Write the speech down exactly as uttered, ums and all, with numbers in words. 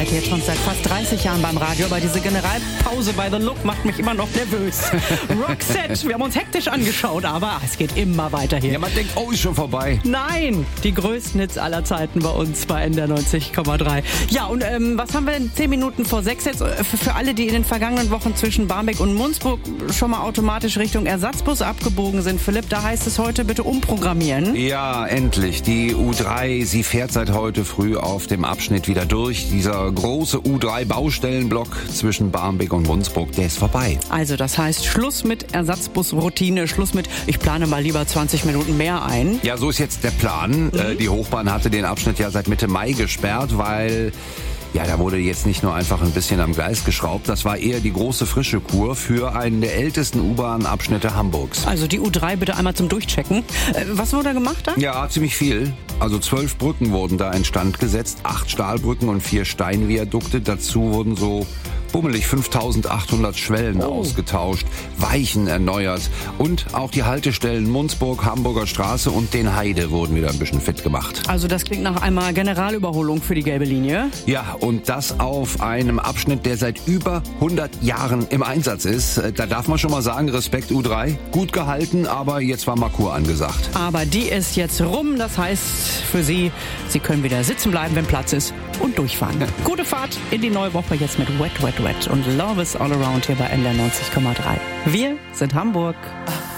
arbeite jetzt schon seit fast dreißig Jahren beim Radio, aber diese Generalpause bei The Look macht mich immer noch nervös. Roxette, wir haben uns hektisch angeschaut, aber es geht immer weiter hier. Ja, man denkt, oh, ist schon vorbei. Nein, die größten Hits aller Zeiten bei uns bei N D R neunzig Komma drei. Ja, und ähm, was haben wir denn? Zehn Minuten vor sechs jetzt für, für alle, die in den vergangenen Wochen zwischen Barmbek und Munzburg schon mal automatisch Richtung Ersatzbus abgebogen sind. Philipp, da heißt es heute bitte umprogrammieren. Ja, endlich. Die U drei, sie fährt seit heute früh auf dem Abschnitt wieder durch. Dieser große U drei Baustellenblock zwischen Barmbek und Munzburg, der ist vorbei. Also das heißt Schluss mit Ersatzbusroutine, Schluss mit, ich plane mal lieber zwanzig Minuten mehr ein. Ja, so ist jetzt der Plan. Mhm. Die Hochbahn hatte den Abschnitt ja seit Mitte Mai gesperrt, weil... Ja, da wurde jetzt nicht nur einfach ein bisschen am Gleis geschraubt, das war eher die große frische Kur für einen der ältesten U-Bahn-Abschnitte Hamburgs. Also die U drei bitte einmal zum Durchchecken. Was wurde da gemacht da? Ja, ziemlich viel. Also zwölf Brücken wurden da instand gesetzt, acht Stahlbrücken und vier Steinviadukte. Dazu wurden so bummelig fünftausendachthundert Schwellen oh. ausgetauscht, Weichen erneuert und auch die Haltestellen Munzburg, Hamburger Straße und den Heide wurden wieder ein bisschen fit gemacht. Also das klingt nach einmal Generalüberholung für die gelbe Linie. Ja, und das auf einem Abschnitt, der seit über hundert Jahren im Einsatz ist. Da darf man schon mal sagen, Respekt U drei, gut gehalten, aber jetzt war mal Kur angesagt. Aber die ist jetzt rum, das heißt für Sie, Sie können wieder sitzen bleiben, wenn Platz ist und durchfahren. Ja. Gute Fahrt in die neue Woche jetzt mit Wet, Wet, Wet und Love is All Around hier bei N D R neunzig Komma drei. Wir sind Hamburg.